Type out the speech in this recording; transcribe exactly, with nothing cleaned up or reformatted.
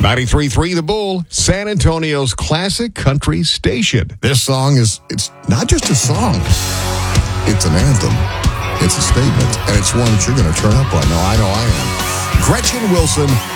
ninety-three point three The Bull, San Antonio's classic country station. This song is, it's not just a song. It's an anthem. It's a statement. And it's one that you're going to turn up on. No, I know I am. Gretchen Wilson,